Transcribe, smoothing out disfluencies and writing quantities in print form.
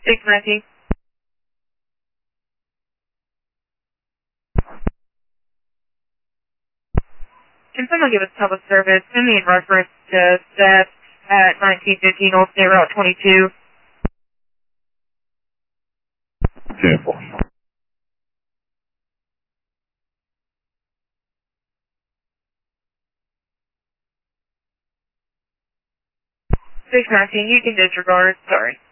619. Can someone give us public service? Send me in reference to theft at 1915 Old State Route 22. 10-4. 619, you can disregard. Sorry.